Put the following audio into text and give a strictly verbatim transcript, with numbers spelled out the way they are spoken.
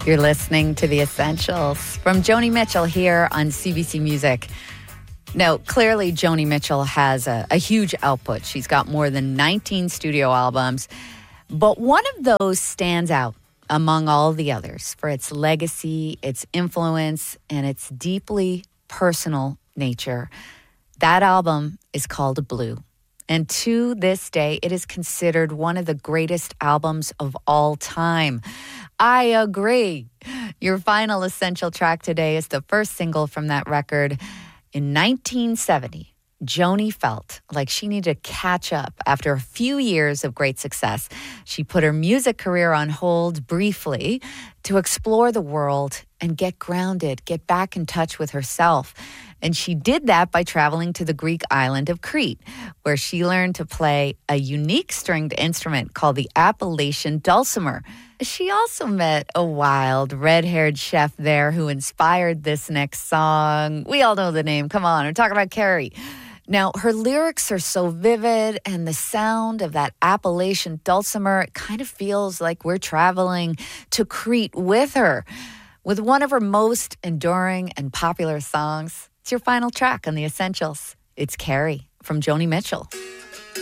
You're listening to The Essentials from Joni Mitchell here on C B C Music. Now, clearly, Joni Mitchell has a, a huge output. She's got more than nineteen studio albums, but one of those stands out among all the others for its legacy, its influence, and its deeply personal nature. That album is called Blue. And to this day, it is considered one of the greatest albums of all time. I agree. Your final essential track today is the first single from that record. In nineteen seventy, Joni felt like she needed to catch up after a few years of great success. She put her music career on hold briefly to explore the world and get grounded, get back in touch with herself. And she did that by traveling to the Greek island of Crete, where she learned to play a unique stringed instrument called the Appalachian dulcimer. She also met a wild, red-haired chef there who inspired this next song. We all know the name. Come on, we're talking about Carrie. Now, her lyrics are so vivid, and the sound of that Appalachian dulcimer, it kind of feels like we're traveling to Crete with her. With one of her most enduring and popular songs, it's your final track on The Essentials. It's Carrie from Joni Mitchell.